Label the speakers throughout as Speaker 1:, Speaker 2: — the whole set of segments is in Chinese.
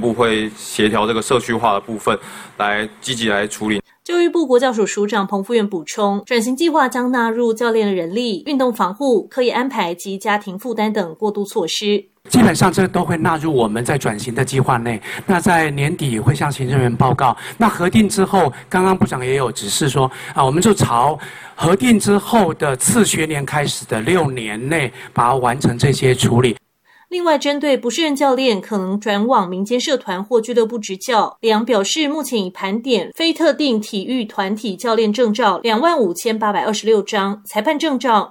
Speaker 1: 部会协调这个社区化的部分，来积极来处理。
Speaker 2: 教育部国教署署长彭富源补充，转型计划将纳入教练的人力、运动防护、课业安排及家庭负担等过渡措施。
Speaker 3: 基本上这都会纳入我们在转型的计划内。那在年底会向行政院报告。那核定之后，刚刚部长也有指示说，我们就朝核定之后的次学年开始的6年内，把它完成这些处理。
Speaker 2: 另外，针对不适任教练可能转往民间社团或俱乐部执教，两表示目前已盘点非特定体育团体教练证照25826张，裁判证照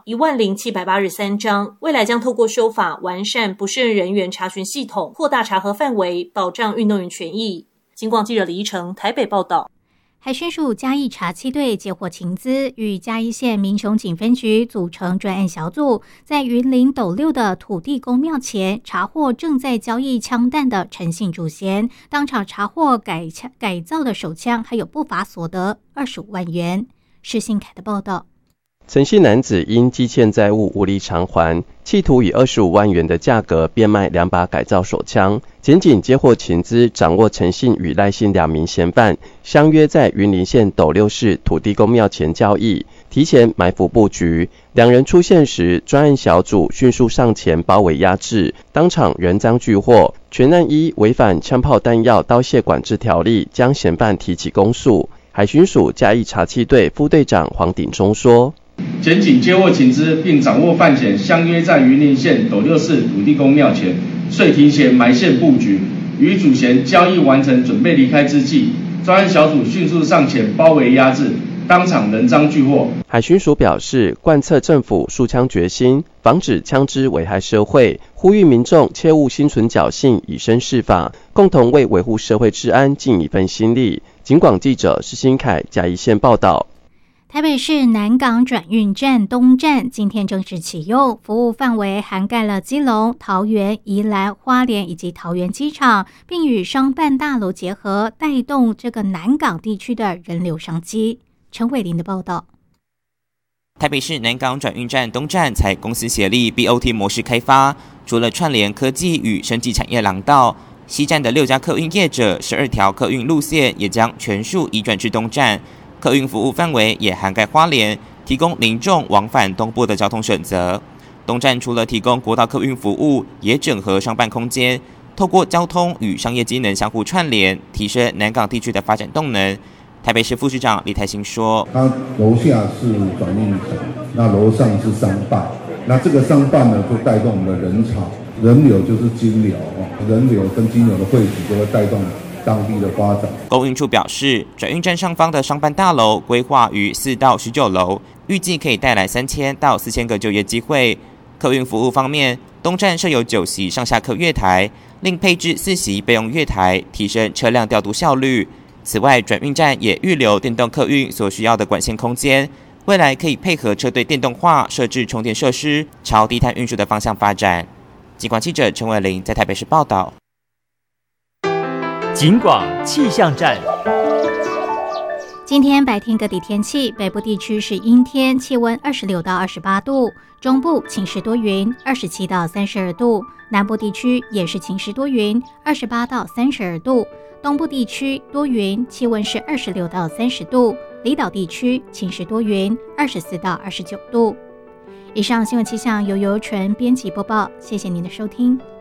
Speaker 2: 10783张，未来将透过修法完善不适任人员查询系统，扩大查核范围，保障运动员权益。警广记者李依成台北报道。
Speaker 4: 海巡署嘉义查缉队接获情资，与嘉义县民雄警分局组成专案小组，在云林斗六的土地公庙前查获正在交易枪弹的陈姓主嫌，当场查获改造的手枪，还有不法所得25万元。施信凯的报道。
Speaker 5: 陈姓男子因积欠债务无力偿还，企图以25万元的价格变卖2把改造手枪。检警接获情资，掌握陈姓与赖姓2名嫌犯相约在云林县斗六市土地公庙前交易，提前埋伏布局。两人出现时，专案小组迅速上前包围压制，当场人赃俱获。全案依违反枪炮弹药刀械管制条例，将嫌犯提起公诉。海巡署嘉义查缉队副队长黄鼎忠说。
Speaker 6: 检警接获情资，并掌握犯嫌相约在云林县斗六市土地公庙前，遂提前埋线布局，与主嫌交易完成，准备离开之际，专案小组迅速上前包围压制，当场人赃俱获。
Speaker 5: 海巡署表示，贯彻政府肃枪决心，防止枪支危害社会，呼吁民众切勿心存侥幸，以身试法，共同为维护社会治安尽一份心力。警广记者施新凯嘉义县报道。
Speaker 4: 台北市南港转运站东站今天正式启用，服务范围涵盖了基隆、桃园、宜兰、花莲以及桃园机场，并与商办大楼结合，带动这个南港地区的人流商机。陈伟林的报道。
Speaker 7: 台北市南港转运站东站采公司协力 BOT 模式开发，除了串联科技与生技产业廊道，西站的6家客运业者12条客运路线也将全数移转至东站。客运服务范围也涵盖花莲，提供民众往返东部的交通选择。东站除了提供国道客运服务，也整合商办空间，透过交通与商业机能相互串联，提升南港地区的发展动能。台北市副市长李台兴说：“
Speaker 8: 它楼下是转运站，那楼上是商办，那这个商办呢，就带动我们的人潮，人流就是金流，人流跟金流的汇集就会带动当地的发展。”
Speaker 7: 公运处表示，转运站上方的商办大楼规划于4到19楼，预计可以带来3000到4000个就业机会。客运服务方面，东站设有9席上下客月台，另配置4席备用月台，提升车辆调度效率。此外，转运站也预留电动客运所需要的管线空间，未来可以配合车队电动化设置充电设施，朝低碳运输的方向发展。警广记者陈伟玲在台北市报道。
Speaker 9: 警广气象站。
Speaker 4: 今天白天各地天气，北部地区是阴天，气温26到28度，中部晴时多云，27到32度，南部地区也是晴时多云，28到32度，东部地区多云，气温是26到30度，离岛地区晴时多云，24到29度。以上新闻气象由尤纯编辑播报，谢谢您的收听。